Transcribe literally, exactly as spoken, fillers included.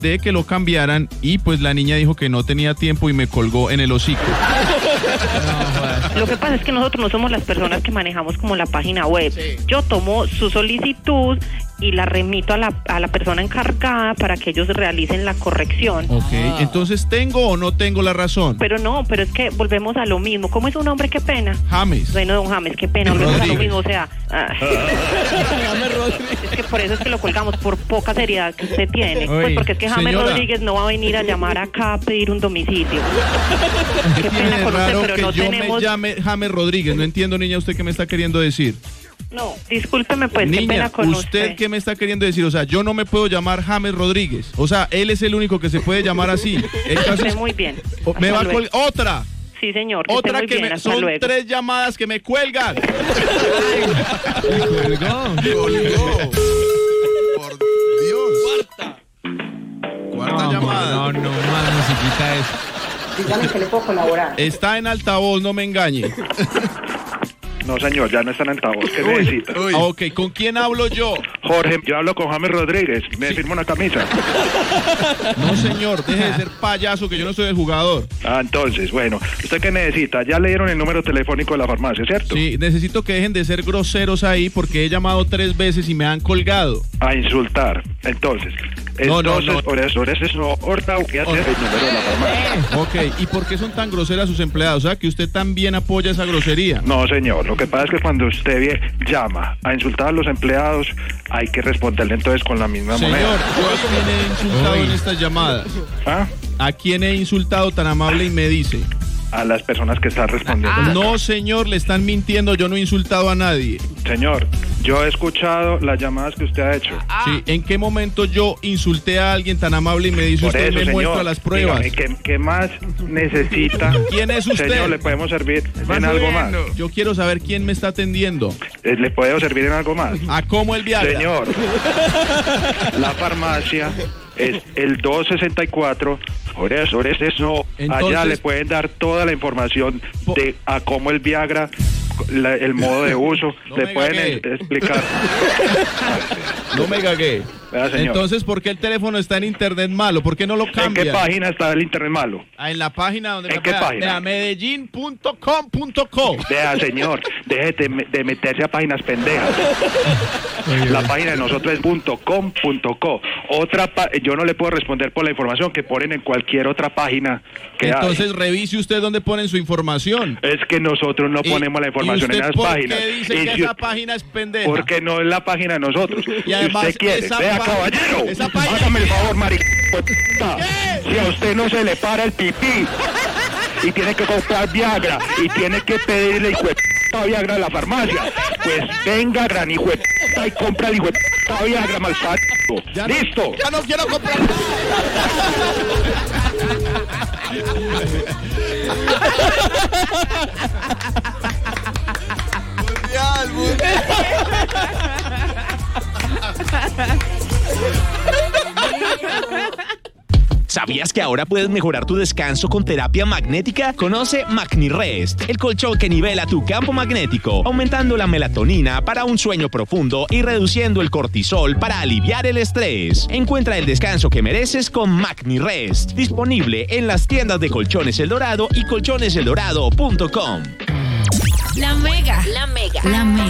de que lo cambiaran y pues la niña dijo que no tenía tiempo y me colgó en el hocico. Lo que pasa es que nosotros no somos las personas que manejamos como la página web. Yo tomo su solicitud y la remito a la, a la persona encargada para que ellos realicen la corrección. Ok, ah. Entonces, ¿tengo o no tengo la razón? Pero no, pero es que volvemos a lo mismo. ¿Cómo es un nombre? Qué pena. James. Bueno, don James, qué pena, volvemos Rodríguez. A lo mismo, o sea... Ah. Es que por eso es que lo colgamos, por poca seriedad que usted tiene. Oye, pues porque es que James señora. Rodríguez no va a venir a llamar acá a pedir un domicilio. Qué pena con usted, pero que no yo tenemos... me llame James Rodríguez. No entiendo, niña, ¿usted qué me está queriendo decir? No, discúlpeme pues, niña, qué pena con usted. ¿Usted qué me está queriendo decir? O sea, yo no me puedo llamar James Rodríguez. O sea, él es el único que se puede llamar así. El caso es... Muy bien. Me va a col... ¡Otra! Sí, señor. Que Otra muy que bien, me... Son luego. tres llamadas que me cuelgan. Colgó. Colgó. Por Dios. Cuarta. Cuarta no, llamada. No, no, más musiquita es. Dígame que le puedo colaborar. Está en altavoz, no me engañe. No, señor, ya no está en altavoz. ¿Qué uy, necesita? Uy. Ok, ¿con quién hablo yo? Jorge, yo hablo con James Rodríguez. ¿Me sí. firma una camisa? No, señor, deje de ser payaso, que yo no soy el jugador. Ah, entonces, bueno, ¿usted qué necesita? Ya le dieron el número telefónico de la farmacia, ¿cierto? Sí, necesito que dejen de ser groseros ahí porque he llamado tres veces y me han colgado. A insultar. Entonces, no, no, entonces no. por eso, por eso, eso ahorita voy a hacer el número de la farmacia. Ok, ¿y por qué son tan groseras sus empleados? O sea, que usted también apoya esa grosería. No, señor, lo que pasa es que cuando usted llama a insultar a los empleados, hay que responderle entonces con la misma señor, moneda. Señor, ¿yo a quién he insultado Uy. en estas llamadas? ¿Ah? ¿A quién he insultado tan amable y me dice? A las personas que están respondiendo. Ah, no, señor, le están mintiendo, yo no he insultado a nadie. Señor, yo he escuchado las llamadas que usted ha hecho. Ah. Sí, ¿en qué momento yo insulté a alguien tan amable y me dice Por usted eso, me señor, muestra las pruebas? Dígame, ¿qué, ¿qué más necesita? ¿Quién es usted? Señor, ¿le podemos servir en algo más? Yo quiero saber quién me está atendiendo. ¿Le puedo servir en algo más? ¿A cómo el Viagra? Señor, la farmacia es el dos sesenta y cuatro. Por eso, por eso, entonces, allá le pueden dar toda la información de a cómo el Viagra, la, el modo de uso, no le pueden es, explicar. No me gagué. Vea, entonces, ¿por qué el teléfono está en internet malo? ¿Por qué no lo cambian? ¿En qué página está el internet malo? Ah, en la página donde... ¿En me qué vea, página? Vea, medellín punto com punto co. Vea, señor, déjete de meterse a páginas pendejas. La página de nosotros es .com punto co. Otra pa yo no le puedo responder por la información que ponen en cualquier otra página que entonces hay. Revise usted dónde ponen su información. Es que nosotros no y, ponemos la información ¿y en las por páginas. ¿Por qué dice y que si, esa página es pendeja? Porque no es la página de nosotros. Y además, si usted quiere, vea, caballero, esa página hágame el favor, marica. Si a usted no se le para el pipí y tiene que comprar Viagra y tiene que pedirle hijo de p*** Viagra a la farmacia, pues venga, gran hijo de p*** y compra el hijo de p*** Viagra, malfato. ¡Listo! No, ya no quiero comprar. Mundial, mundial. ¿Sabías que ahora puedes mejorar tu descanso con terapia magnética? Conoce MagniRest, el colchón que nivela tu campo magnético, aumentando la melatonina para un sueño profundo y reduciendo el cortisol para aliviar el estrés. Encuentra el descanso que mereces con MagniRest, disponible en las tiendas de Colchones El Dorado y colchones el dorado punto com. La Mega, la Mega, la Mega.